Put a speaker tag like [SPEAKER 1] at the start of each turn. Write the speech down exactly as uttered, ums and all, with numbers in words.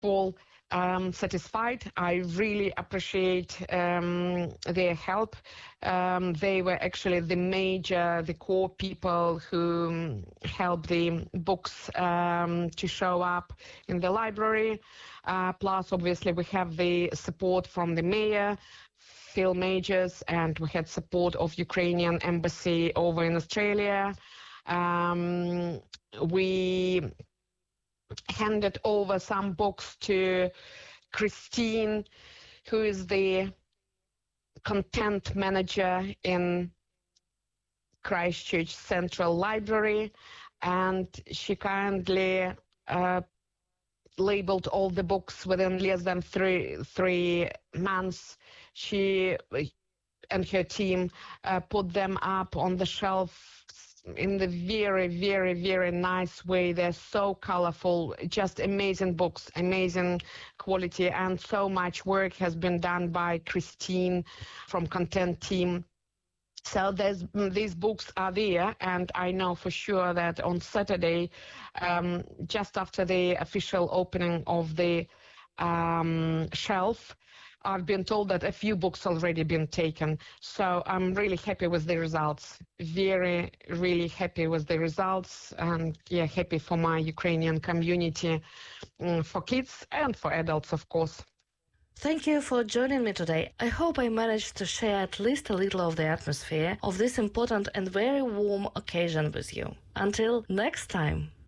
[SPEAKER 1] all um, satisfied. I really appreciate um, their help. Um, they were actually the major, the core people who helped the books um, to show up in the library. Uh, plus, obviously, we have the support from the mayor, Phil Majors, and we had support of Ukrainian embassy over in Australia. Um, we handed over some books to Christine, who is the content manager in Christchurch Central Library, and she kindly uh, labeled all the books within less than three three months. She and her team uh, put them up on the shelf in the very, very, very nice way. They're so colorful, just amazing books, amazing quality, and so much work has been done by Christine from content team. So there's, these books are there, and I know for sure that on Saturday, um, just after the official opening of the um, shelf, I've been told that a few books already been taken. So I'm really happy with the results. Very, really happy with the results, and yeah, happy for my Ukrainian community, um, for kids and for adults, of course.
[SPEAKER 2] Thank you for joining me today. I hope I managed to share at least a little of the atmosphere of this important and very warm occasion with you. Until next time.